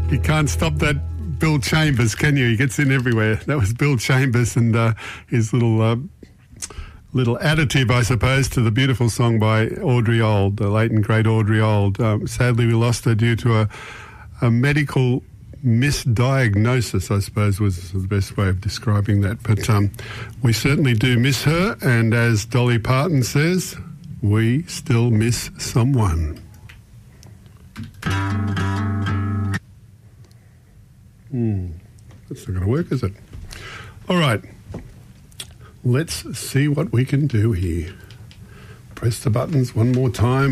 You can't stop that Bill Chambers, can you? He gets in everywhere. That was Bill Chambers and his little additive, I suppose, to the beautiful song by Audrey Old, the late and great Audrey Old. Sadly, we lost her due to a medical misdiagnosis, I suppose, was the best way of describing that. But we certainly do miss her, and as Dolly Parton says, we still miss someone. That's not going to work, is it? All right. Let's see what we can do here. Press the buttons one more time.